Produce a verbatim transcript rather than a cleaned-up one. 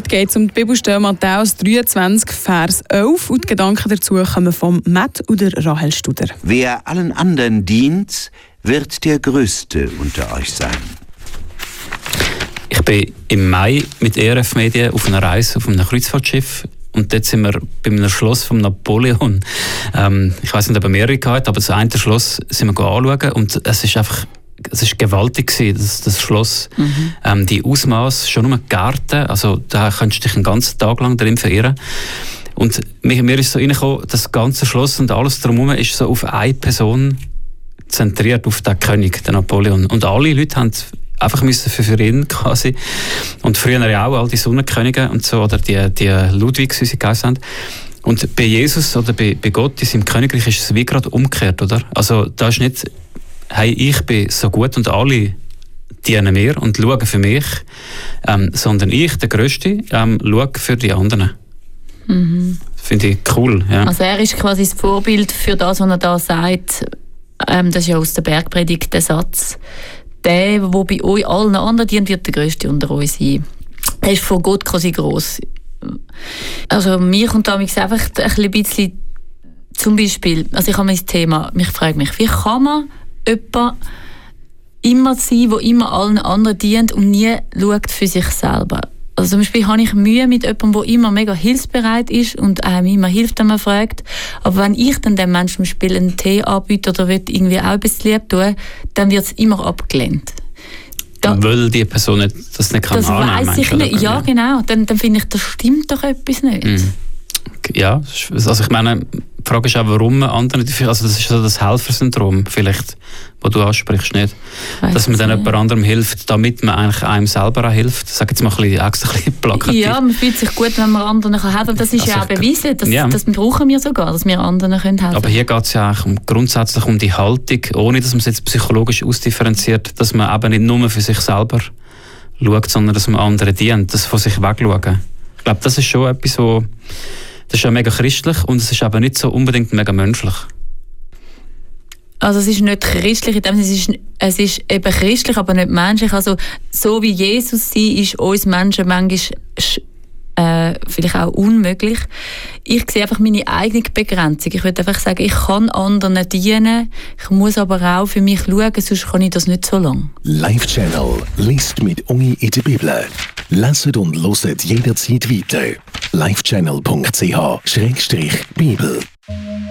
Heute geht es um die Bibelstelle Matthäus dreiundzwanzig, Vers elf. Und die Gedanken dazu kommen von Matt oder Rahel Studer. Wer allen anderen dient, wird der Größte unter euch sein. Ich bin im Mai mit E R F Medien auf einer Reise auf einem Kreuzfahrtschiff. Und dort sind wir bei einem Schloss von Napoleon. Ähm, ich weiss nicht, ob er mehrere gehabt, aber das eine Schloss sind wir anschauen. Und es ist einfach, es ist gewaltig gewesen, das, das Schloss. Mhm. Ähm, die Ausmaße, schon nur Garten, also da könntest du dich einen ganzen Tag lang drin verirren. Und mir, mir ist so reingekommen, das ganze Schloss und alles drumherum ist so auf eine Person zentriert, auf den König, den Napoleon. Und alle Leute haben einfach müssen für, für ihn quasi. Und früher ja auch all die Sonnenkönige und so, oder die, die Ludwigs, wie sie geheißen haben. Und bei Jesus oder bei, bei Gott in seinem Königreich ist es wie gerade umgekehrt, oder? Also da ist nicht, hey, ich bin so gut und alle dienen mir und schauen für mich, ähm, sondern ich, der Größte, ähm, schaue für die anderen. Mhm. Finde ich cool. Ja. Also er ist quasi das Vorbild für das, was er da sagt. Ähm, das ist ja aus der Bergpredigt der Satz. Der, der bei euch allen anderen dient, wird der Größte unter euch sein. Er ist vor Gott quasi gross. Also mir kommt damals einfach ein bisschen, zum Beispiel, also ich habe mein Thema, mich frage mich, wie kann man jemand immer sein, der immer allen anderen dient und nie schaut für sich selber? Also zum Beispiel habe ich Mühe mit jemandem, der immer mega hilfsbereit ist und einem immer hilft, wenn man fragt. Aber wenn ich dann dem Menschen zum Beispiel einen Tee anbiete oder will irgendwie auch etwas lieb tun, dann wird es immer abgelehnt. Da, Weil die Person nicht, das nicht kann das annehmen. Das weiss ich nicht. Ja, ja, genau. Dann, dann finde ich, das stimmt doch etwas nicht. Mm. Ja, also ich meine, die Frage ist auch, warum andere, also das ist so das Helfersyndrom vielleicht, das du ansprichst, nicht? Weiss dass man dann jemand anderem hilft, damit man eigentlich einem selber auch hilft. Sag jetzt mal ein bisschen, extra ein bisschen plakativ. Ja, man fühlt sich gut, wenn man anderen helfen kann. Das ist also ja auch bewiesen, das, ja. das brauchen wir sogar, dass wir anderen helfen können. Aber hier geht es ja eigentlich um, grundsätzlich um die Haltung, ohne dass man es jetzt psychologisch ausdifferenziert, dass man eben nicht nur für sich selber schaut, sondern dass man anderen dient, das von sich wegschauen. Ich glaube, das ist schon etwas, wo das ist ja mega christlich und es ist aber nicht so unbedingt mega menschlich. Also es ist nicht christlich, in dem Sinne, es ist, es ist eben christlich, aber nicht menschlich. Also so wie Jesus sein, ist uns Menschen manchmal äh, vielleicht auch unmöglich. Ich sehe einfach meine eigene Begrenzung. Ich würde einfach sagen, ich kann anderen dienen, ich muss aber auch für mich schauen, sonst kann ich das nicht so lange. Live Channel liest mit Uni in der Bibel. Leset und loset jederzeit weiter. livechannel punkt c h Schrägstrich Bibel